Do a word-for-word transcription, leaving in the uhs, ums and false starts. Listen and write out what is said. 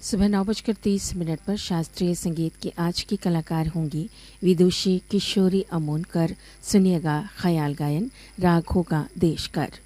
सुबह नौ बजकर तीस मिनट पर शास्त्रीय संगीत की आज की कलाकार होंगी विदुषी किशोरी अमोनकर। सुनिएगा ख्याल गायन, राग होगा देशकर।